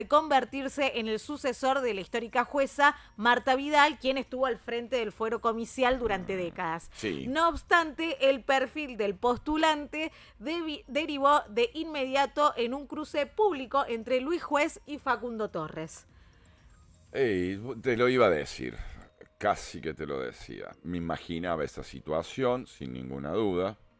convertirse en el sucesor de la histórica jueza Marta Vidal, quien estuvo al frente del fuero comicial durante décadas. Sí. No obstante, el perfil del postulante derivó de inmediato en un cruce público entre Luis Juez y Facundo Torres. Te lo iba a decir, casi que te lo decía. Me imaginaba esa situación, sin ninguna duda.